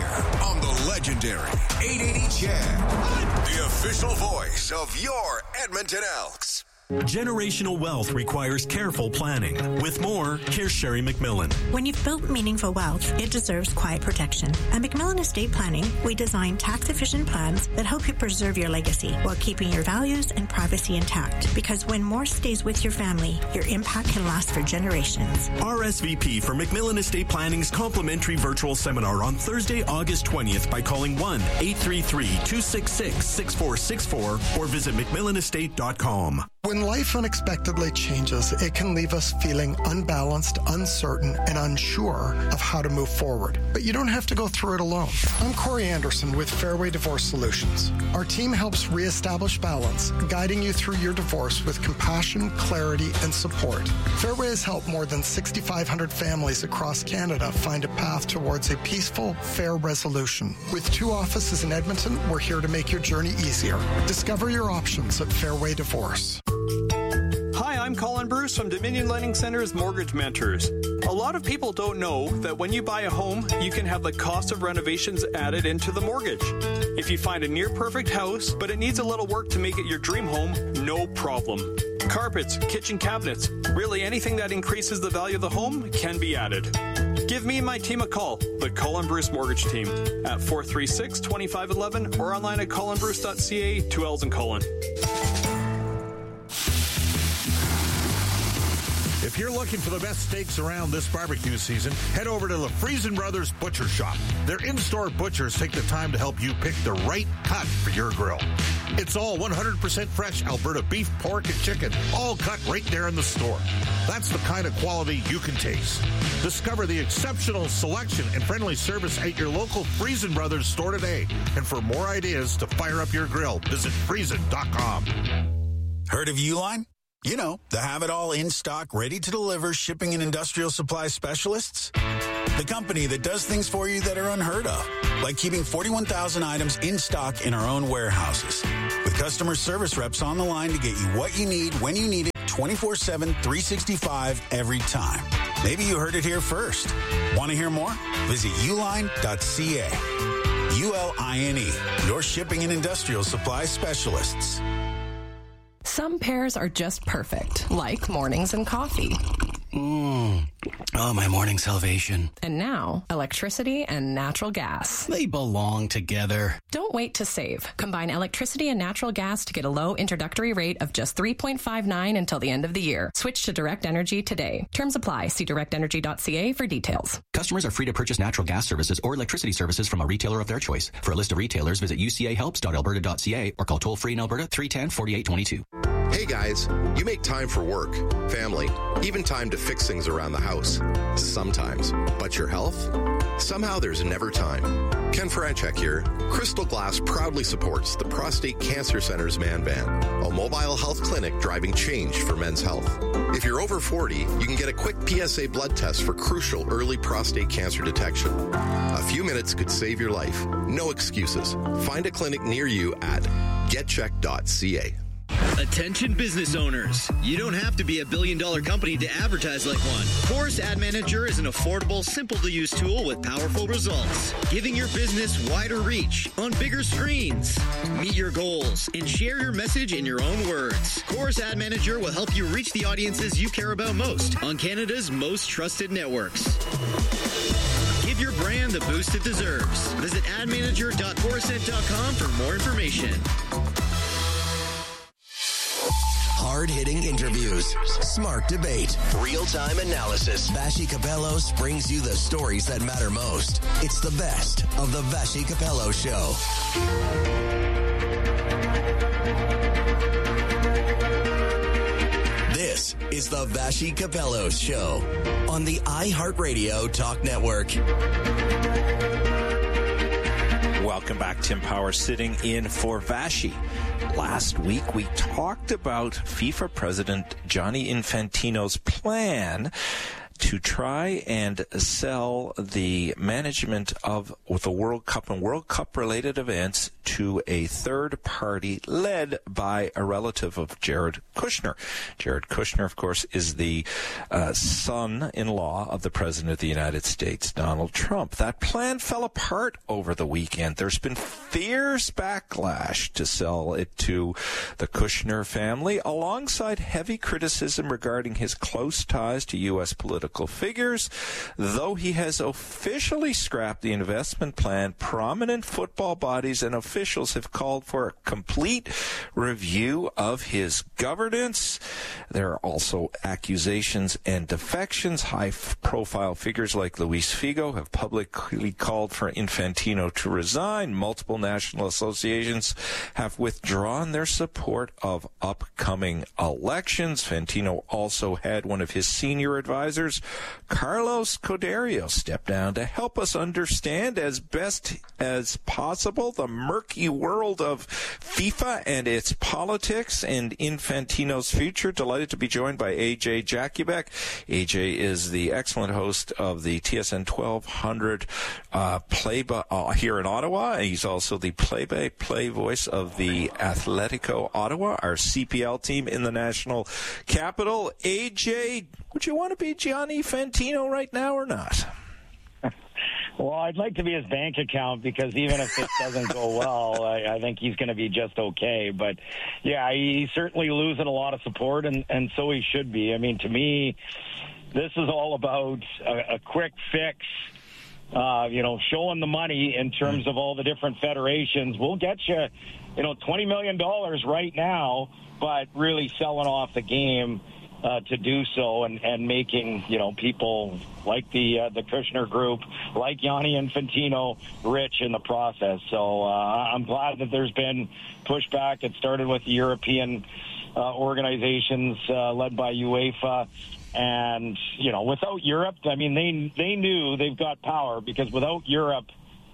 here on the legendary 880 CHED, the official voice of your Edmonton Elks. Generational wealth requires careful planning. With more, here's Sherry McMillan. When you've built meaningful wealth, it deserves quiet protection. At McMillan Estate Planning, we design tax-efficient plans that help you preserve your legacy while keeping your values and privacy intact. Because when more stays with your family, your impact can last for generations. RSVP for McMillan Estate Planning's complimentary virtual seminar on Thursday, August 20th by calling 1-833-266-6464 or visit McMillanestate.com. When life unexpectedly changes, it can leave us feeling unbalanced, uncertain, and unsure of how to move forward. But you don't have to go through it alone. I'm Corey Anderson with Fairway Divorce Solutions. Our team helps reestablish balance, guiding you through your divorce with compassion, clarity, and support. Fairway has helped more than 6,500 families across Canada find a path towards a peaceful, fair resolution. With 2 offices in Edmonton, we're here to make your journey easier. Discover your options at Fairway Divorce. Hi, I'm Colin Bruce from Dominion Lending Center's Mortgage Mentors. A lot of people don't know that when you buy a home, you can have the cost of renovations added into the mortgage. If you find a near-perfect house, but it needs a little work to make it your dream home, no problem. Carpets, kitchen cabinets, really anything that increases the value of the home can be added. Give me and my team a call, the Colin Bruce Mortgage Team, at 436-2511 or online at colinbruce.ca, 2 L's in Colin. If you're looking for the best steaks around this barbecue season, head over to the Friesen Brothers Butcher Shop. Their in-store butchers take the time to help you pick the right cut for your grill. It's all 100% fresh Alberta beef, pork, and chicken, all cut right there in the store. That's the kind of quality you can taste. Discover the exceptional selection and friendly service at your local Friesen Brothers store today. And for more ideas to fire up your grill, visit Friesen.com. Heard of Uline? You know, the have-it-all in-stock, ready-to-deliver shipping and industrial supply specialists. The company that does things for you that are unheard of, like keeping 41,000 items in stock in our own warehouses, with customer service reps on the line to get you what you need when you need it, 24/7, 365, every time. Maybe you heard it here first. Want to hear more? Visit uline.ca. ULINE, your shipping and industrial supply specialists. Some pairs are just perfect, like mornings and coffee. Oh, my morning salvation. And now, electricity and natural gas. They belong together. Don't wait to save. Combine electricity and natural gas to get a low introductory rate of just $3.59 until the end of the year. Switch to Direct Energy today. Terms apply. See directenergy.ca for details. Customers are free to purchase natural gas services or electricity services from a retailer of their choice. For a list of retailers, visit ucahelps.alberta.ca or call toll-free in Alberta 310-4822. Hey guys, you make time for work, family, even time to fix things around the house. Sometimes. But your health? Somehow there's never time. Ken Franchek here. Crystal Glass proudly supports the Prostate Cancer Center's Man Van, a mobile health clinic driving change for men's health. If you're over 40, you can get a quick PSA blood test for crucial early prostate cancer detection. A few minutes could save your life. No excuses. Find a clinic near you at getcheck.ca. Attention business owners. You don't have to be a billion-dollar company to advertise like one. Chorus Ad Manager is an affordable, simple-to-use tool with powerful results, giving your business wider reach on bigger screens. Meet your goals and share your message in your own words. Chorus Ad Manager will help you reach the audiences you care about most on Canada's most trusted networks. Give your brand the boost it deserves. Visit admanager.chorused.com for more information. Hard-hitting interviews, smart debate, real-time analysis. Vassy Kapelos brings you the stories that matter most. It's the best of the Vassy Kapelos Show. This is the Vassy Kapelos Show on the iHeartRadio Talk Network. Welcome back. Tim Power sitting in for Vassy. Last week, we talked about FIFA President Gianni Infantino's plan to try and sell the management of the World Cup and World Cup-related events to a third party led by a relative of Jared Kushner. Jared Kushner, of course, is the son-in-law of the President of the United States, Donald Trump. That plan fell apart over the weekend. There's been fierce backlash to sell it to the Kushner family, alongside heavy criticism regarding his close ties to U.S. political figures. Though he has officially scrapped the investment plan, prominent football bodies and officials have called for a complete review of his governance. There are also accusations and defections. High-profile figures like Luis Figo have publicly called for Infantino to resign. Multiple national associations have withdrawn their support of upcoming elections. Infantino also had one of his senior advisors, Carlos Cordeiro, step down to help us understand as best as possible the murky world of FIFA and its politics and Infantino's future. Delighted to be joined by AJ Jakubek. AJ is the excellent host of the TSN 1200 here in Ottawa. He's also the play-by-play voice of the Atletico Ottawa, our CPL team in the national capital. AJ, would you want to be Gianni Infantino right now or not? Well, I'd like to be his bank account, because even if this doesn't go well, I think he's going to be just okay. But, yeah, he's certainly losing a lot of support, and so he should be. I mean, to me, this is all about a quick fix, showing the money in terms of all the different federations. We'll get you, $20 million right now, but really selling off the game to do so, and making, people like the Kushner Group, like Gianni Infantino, rich in the process. So I'm glad that there's been pushback. It started with the European organizations led by UEFA. And, without Europe, I mean, they knew they've got power, because without Europe,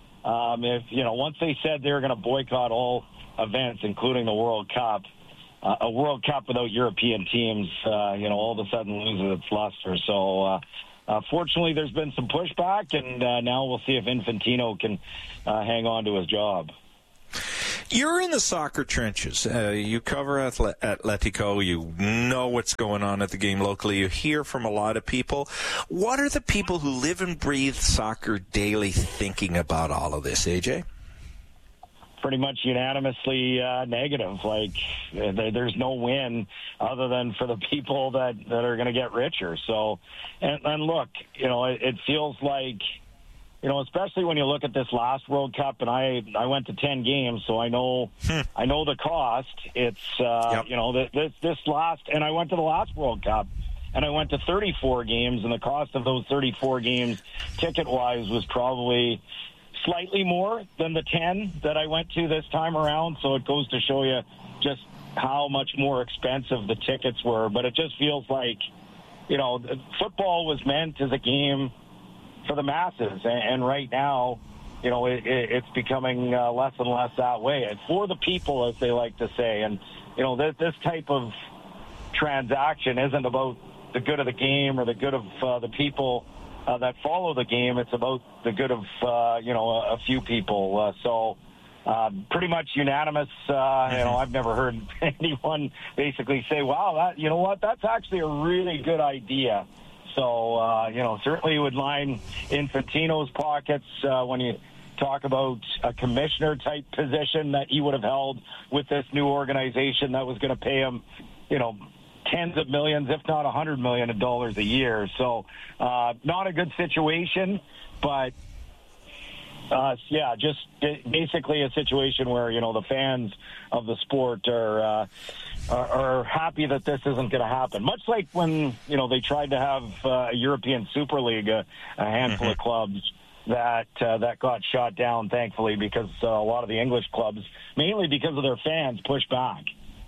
once they said they were going to boycott all events, including the World Cup, a World Cup without European teams, all of a sudden loses its luster. So, fortunately, there's been some pushback, and now we'll see if Infantino can hang on to his job. You're in the soccer trenches. You cover Atletico. You know what's going on at the game locally. You hear from a lot of people. What are the people who live and breathe soccer daily thinking about all of this, AJ? Pretty much unanimously negative. Like, there's no win other than for the people that are going to get richer. So, and look, it feels like, especially when you look at this last World Cup, and I went to 10 games, so I know the cost. It's this last, and I went to the last World Cup, and I went to 34 games, and the cost of those 34 games, ticket-wise, was probably slightly more than the 10 that I went to this time around. So it goes to show you just how much more expensive the tickets were. But it just feels like, football was meant as a game for the masses. And right now, it's becoming less and less that way. And for the people, as they like to say. And, this type of transaction isn't about the good of the game or the good of the people that follow the game. It's about the good of, a few people. So pretty much unanimous. I've never heard anyone basically say, wow, that's actually a really good idea. So, certainly would line Infantino's pockets when you talk about a commissioner-type position that he would have held with this new organization that was going to pay him, tens of millions, if not $100 million a year. So not a good situation, but just basically a situation where, the fans of the sport are happy that this isn't going to happen. Much like when, they tried to have a European Super League, a handful of clubs that got shot down, thankfully, because a lot of the English clubs, mainly because of their fans, pushed back.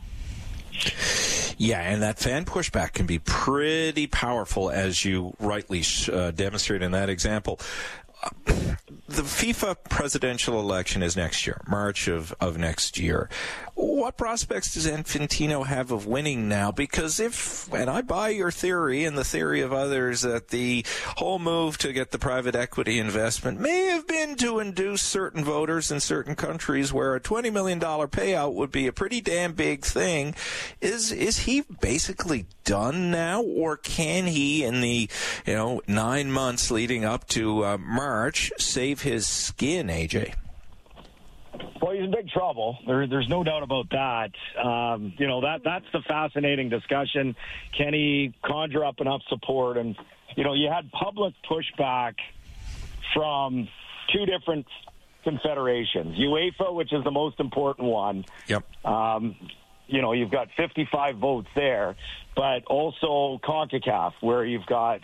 Yeah, and that fan pushback can be pretty powerful, as you rightly demonstrate in that example. the FIFA presidential election is next year, March of next year. What prospects does Infantino have of winning now? Because and I buy your theory and the theory of others, that the whole move to get the private equity investment may have been to induce certain voters in certain countries where a $20 million payout would be a pretty damn big thing. Is he basically done now, or can he, in the 9 months leading up to March, save his skin, AJ? Well, he's in big trouble. There's no doubt about that. That's the fascinating discussion. Can he conjure up enough support? And, you had public pushback from two different confederations. UEFA, which is the most important one. Yep. You've got 55 votes there, but also CONCACAF, where you've got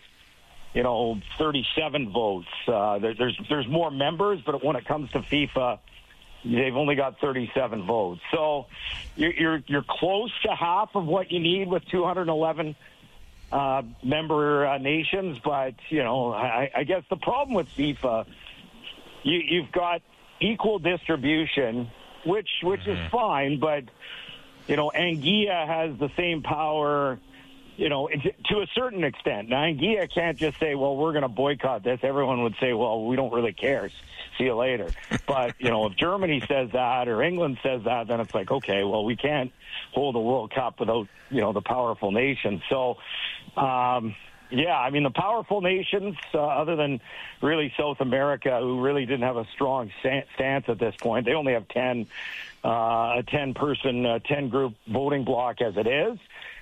37 votes. There's more members, but when it comes to FIFA, they've only got 37 votes. So you're close to half of what you need with 211 member nations. But I guess the problem with FIFA, you've got equal distribution, which is fine, but Anguilla has the same power. To a certain extent. Now, Anguilla can't just say, well, we're going to boycott this. Everyone would say, well, we don't really care. See you later. But, if Germany says that or England says that, then it's like, okay, well, we can't hold a World Cup without, the powerful nations. So, the powerful nations, other than really South America, who really didn't have a strong stance at this point, they only have a 10-person, 10-group voting block as it is.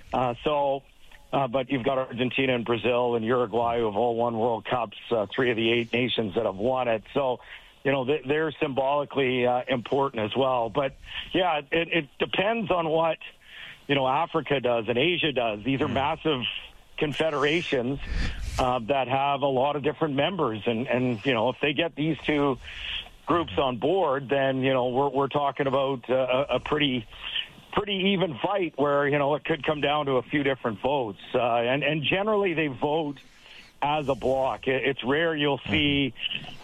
But you've got Argentina and Brazil and Uruguay who have all won World Cups, 3 of the 8 nations that have won it. So, they're symbolically important as well. But, yeah, it depends on what, Africa does and Asia does. These are massive confederations that have a lot of different members. And if they get these two groups on board, then, we're talking about a pretty even fight where, it could come down to a few different votes. And generally they vote as a block. It's rare you'll see,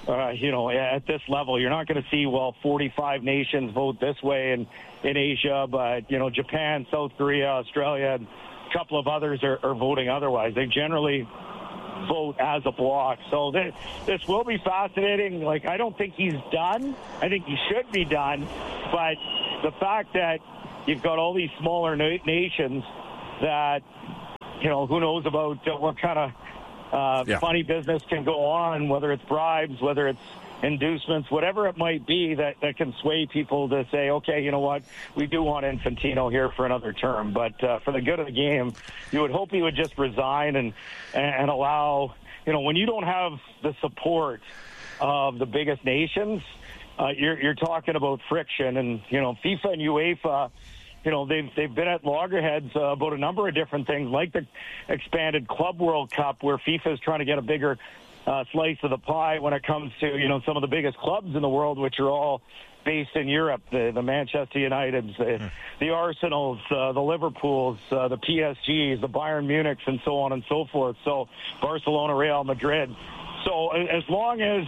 at this level, you're not going to see, 45 nations vote this way in Asia, but, Japan, South Korea, Australia, and a couple of others are voting otherwise. They generally vote as a block. So this will be fascinating. I don't think he's done. I think he should be done. But the fact that you've got all these smaller nations that, who knows about what kind of funny business can go on, whether it's bribes, whether it's inducements, whatever it might be that can sway people to say, okay, you know what, we do want Infantino here for another term. But for the good of the game, you would hope he would just resign and allow, when you don't have the support of the biggest nations, you're talking about friction. And, FIFA and UEFA, they've been at loggerheads about a number of different things, like the expanded Club World Cup, where FIFA is trying to get a bigger slice of the pie when it comes to, some of the biggest clubs in the world, which are all based in Europe, the Manchester Uniteds, the Arsenals, the Liverpools, the PSGs, the Bayern Munichs, and so on and so forth. So Barcelona, Real Madrid. So as long as,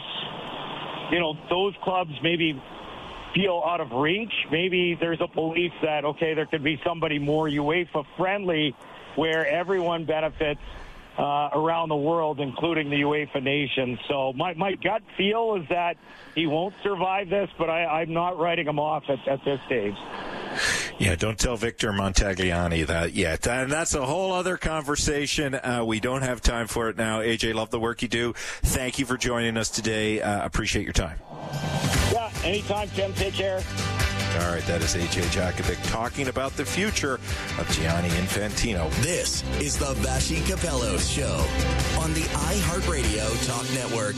those clubs maybe feel out of reach, maybe there's a belief that, okay, there could be somebody more UEFA-friendly where everyone benefits around the world, including the UEFA nations. So my gut feel is that he won't survive this, but I'm not writing him off at this stage. Yeah, don't tell Victor Montagliani that yet. And that's a whole other conversation. We don't have time for it now. AJ, love the work you do. Thank you for joining us today. Appreciate your time. Yeah, anytime, Tim. Take care. All right, that is AJ Jakovic talking about the future of Gianni Infantino. This is the Vassy Capello Show on the iHeartRadio Talk Network.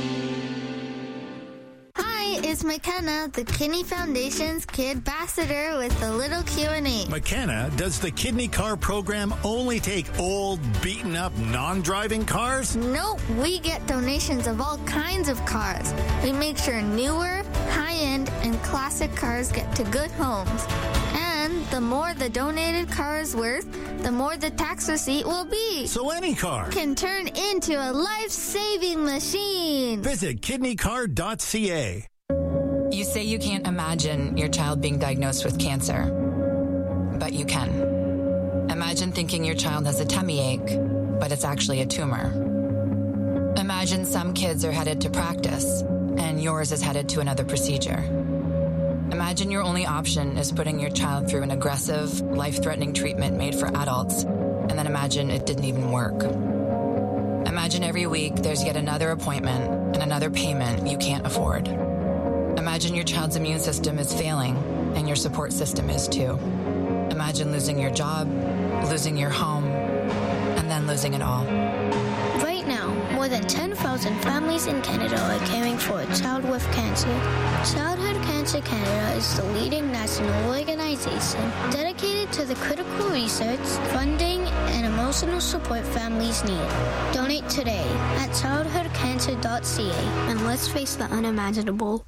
Hi, it's McKenna, the Kidney Foundation's Kid Ambassador with a little Q&A. McKenna, does the Kidney Car program only take old, beaten-up, non-driving cars? Nope, we get donations of all kinds of cars. We make sure newer, high-end, and classic cars get to good homes. And the more the donated car is worth, the more the tax receipt will be. So any car can turn into a life-saving machine. Visit kidneycar.ca. You say you can't imagine your child being diagnosed with cancer, but you can. Imagine thinking your child has a tummy ache, but it's actually a tumor. Imagine some kids are headed to practice, and yours is headed to another procedure. Imagine your only option is putting your child through an aggressive, life-threatening treatment made for adults, and then imagine it didn't even work. Imagine every week there's yet another appointment and another payment you can't afford. Imagine your child's immune system is failing, and your support system is too. Imagine losing your job, losing your home, and then losing it all. Right now, more than 10,000 families in Canada are caring for a child with cancer. Childhood Cancer Canada is the leading national organization dedicated to the critical research, funding, and emotional support families need. Donate today at childhoodcancer.ca and let's face the unimaginable.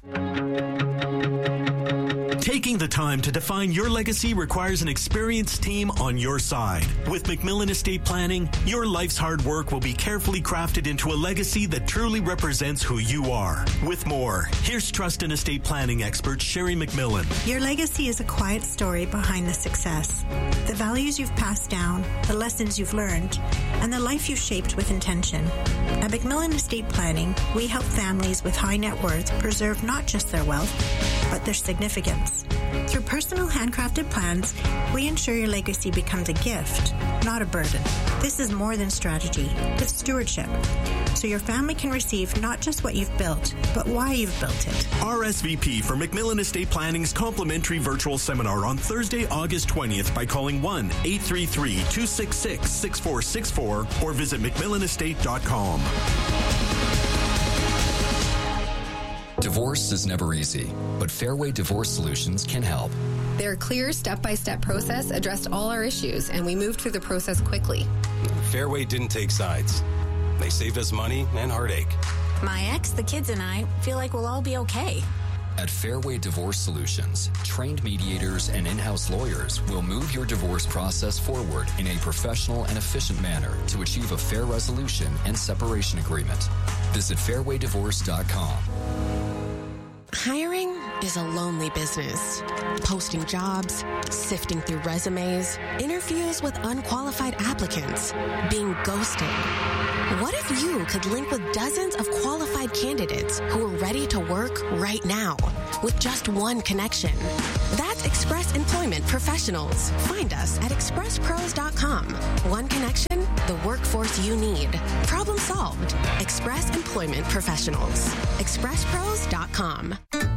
Taking the time to define your legacy requires an experienced team on your side. With McMillan Estate Planning, your life's hard work will be carefully crafted into a legacy that truly represents who you are. With more, here's trust and estate planning expert Sherry McMillan. Your legacy is a quiet story behind the success. The values you've passed down, the lessons you've learned, and the life you've shaped with intention. At McMillan Estate Planning, we help families with high net worth preserve not just their wealth, but their significance. Through personal handcrafted plans, we ensure your legacy becomes a gift, not a burden. This is more than strategy, it's stewardship. So your family can receive not just what you've built, but why you've built it. RSVP for McMillan Estate Planning's complimentary virtual seminar on Thursday, August 20th by calling 1-833-266-6464 or visit McMillanestate.com. Divorce is never easy, but Fairway Divorce Solutions can help. Their clear step-by-step process addressed all our issues, and we moved through the process quickly. Fairway didn't take sides. They saved us money and heartache. My ex, the kids, and I feel like we'll all be okay. At Fairway Divorce Solutions, trained mediators and in-house lawyers will move your divorce process forward in a professional and efficient manner to achieve a fair resolution and separation agreement. Visit fairwaydivorce.com. Hiring is a lonely business. Posting jobs, sifting through resumes, interviews with unqualified applicants, being ghosted. What if you could link with dozens of qualified candidates who are ready to work right now with just one connection? That's Express Employment Professionals. Find us at expresspros.com. One connection, the workforce you need. Problem solved. Express Employment Professionals. expresspros.com.